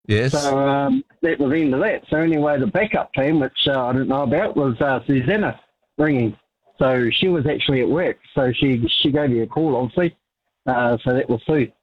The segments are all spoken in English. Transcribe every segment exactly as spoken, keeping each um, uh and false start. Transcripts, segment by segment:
Yes. So um, that was the end of that. So anyway, the backup team, which uh, I didn't know about, was uh, Susanna ringing. So she was actually at work. So she she gave me a call, obviously. Uh, so that was Sue.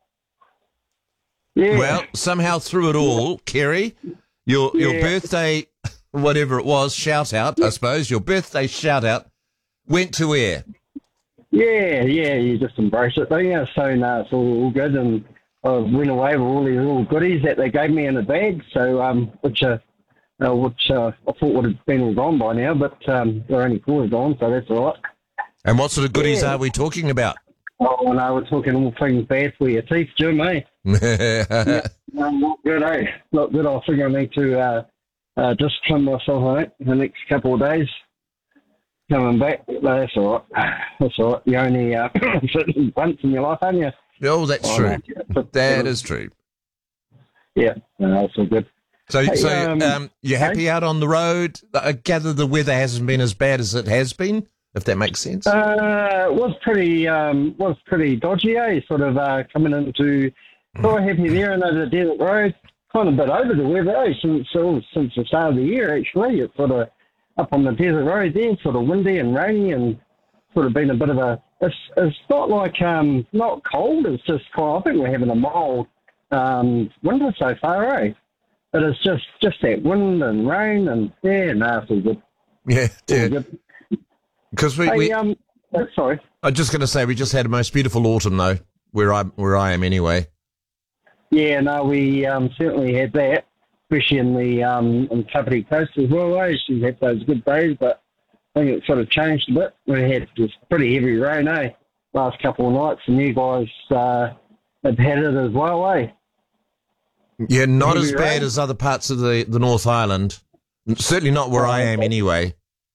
Yeah. Well, somehow through it all, Kerry, your your Yeah. birthday, whatever it was, shout out, I suppose, your birthday shout out went to air. Yeah, yeah, you just embrace it, don't you? So, no, it's all, all good. And I went away with all these little goodies that they gave me in a bag, so um, which uh, uh, which uh, I thought would have been all gone by now, but um, they're only four gone, so that's all right. And what sort of goodies Yeah. are we talking about? Oh, no, we're talking all things bad for your teeth, Jim, eh? Yeah, um, not good, eh? Not good. I think I need to uh, uh, just trim myself out the next couple of days. Coming back, but that's all right. That's all right. You only uh, sit once in your life, aren't you? Oh, that's Oh, true. no, yeah. That is true. Yeah, no, that's all good. So, Hey, so um, um, you're happy hey? out on the road? I gather the weather hasn't been as bad as it has been, if that makes sense. Uh, it was pretty, um, was pretty dodgy, eh? Sort of uh, coming into, sort of happy there into the desert road. Kind of a bit over the weather, eh? Since, since the start of the year, actually. It's sort of up on the desert road there, sort of windy and rainy and sort of been a bit of a, it's, it's not like, um, not cold, it's just kind of, I think we're having a mild um, winter so far, eh? But it's just, just that wind and rain and, yeah, no, it's all good. Yeah, It's all yeah. good. Because we, Hey, we um, oh, sorry. I'm just going to say we just had a most beautiful autumn, though, where I where I am anyway. Yeah, no, we um, certainly had that, especially in the um, in Kapiti Coast as well. Eh? She's had those good days, but I think it sort of changed a bit. We had this pretty heavy rain, eh? Last couple of nights, and you guys uh, have had it as well, eh? Yeah, not Heavy as bad rain? as other parts of the, the North Island. Certainly not where I am anyway.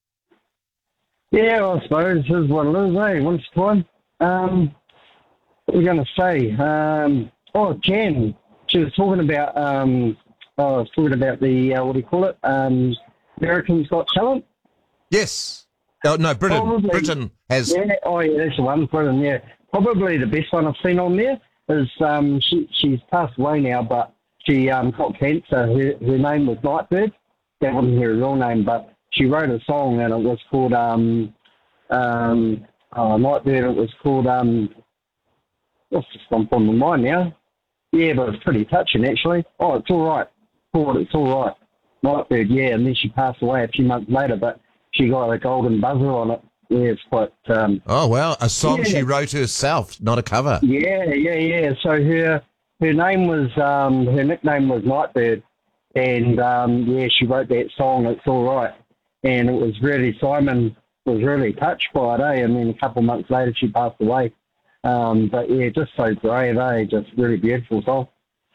Yeah, I suppose this is what it is, eh? Once time. Um, what are we going to say? Um, oh, Jan, she was talking about, um, oh, I was talking about the, uh, what do you call it? Um, Americans Got Talent. Yes. Oh, no, Britain. Probably. Britain has... Yeah, oh yeah, that's the one, Britain, yeah. Probably the best one I've seen on there is, um, she, she's passed away now, but she um, got cancer. Her, her name was Nightbird. That wasn't her real name, but she wrote a song and it was called, um, um, oh, Nightbird, it was called, um, what's just gone from my mind now? Yeah, but it's pretty touching actually. Oh, it's all right. Called It's All Right. Nightbird, yeah, and then she passed away a few months later, but she got a golden buzzer on it. Yeah, it's quite, um, Oh, well, a song Yeah. she wrote herself, not a cover. yeah, yeah, yeah. So her her name was, um, her nickname was Nightbird, and um, yeah, she wrote that song, It's All Right, and it was really, Simon was really touched by it, eh? And then a couple of months later she passed away. Um, but yeah, just so brave, eh? Just really beautiful song.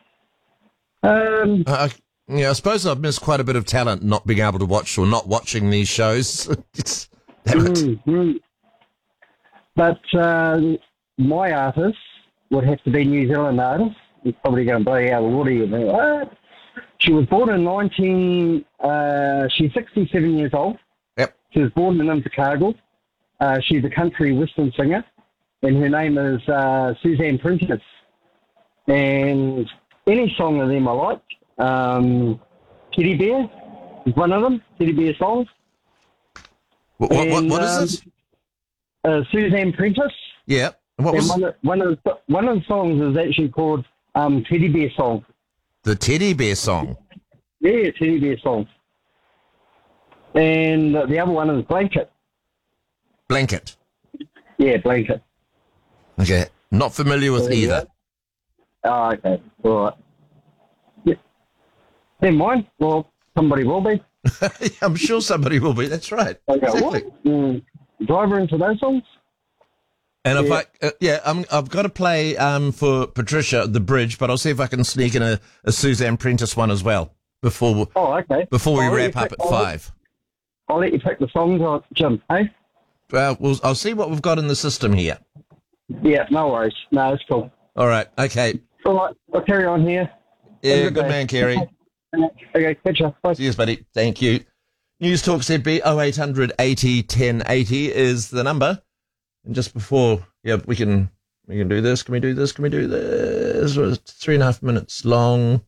Um, Uh, yeah, I suppose I've missed quite a bit of talent not being able to watch or not watching these shows. It's, damn it. mm, mm. But uh, my artist would have to be New Zealand artist. He's probably going to blow you out of the water. You think, what? She was born in nineteen. Uh, she's sixty-seven years old. Yep. She was born in Invercargill. Uh, she's a country western singer, and her name is uh, Suzanne Prentice. And any song of them I like. Um, Teddy Bear is one of them. Teddy Bear songs. What, what, what, And, what is um, this? Uh, Suzanne Prentice. Yeah. What And was one of, one of the one of the songs is actually called um, Teddy Bear Song. the Teddy Bear song? Yeah, Teddy Bear Song. And uh, the other one is Blanket. Blanket. Yeah, Blanket. Okay. Not familiar with There you either. Oh, okay. All right. Yeah. Never mind. Well, somebody will be. I'm sure somebody will be. That's right. Okay, Exactly. what? Mm, driver into those songs? And if Yeah. I, uh, yeah, I'm, I've got to play um, for Patricia The Bridge, but I'll see if I can sneak in a, a Suzanne Prentice one as well before Oh, okay. before we I'll let wrap you up pick- at I'll let- five. I'll let you pick the songs, uh, Jim. Hey? Well, we'll, I'll see what we've got in the system here. Yeah, no worries. No, it's cool. All right. Okay. All right, I'll carry on here. Yeah, Have a good day. man, Kerry. Okay, catch you. Bye. Cheers, buddy. Thank you. News Talk Z B oh eight hundred eighty ten eighty is the number. And just before, yeah, we can we can do this. Can we do this? Can we do this? It's three and a half minutes long.